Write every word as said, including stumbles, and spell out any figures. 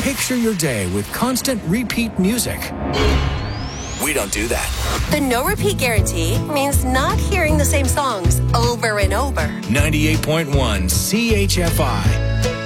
Picture your day with constant repeat music. We don't do that. The no repeat guarantee means not hearing the same songs over and over. ninety-eight point one C H F I.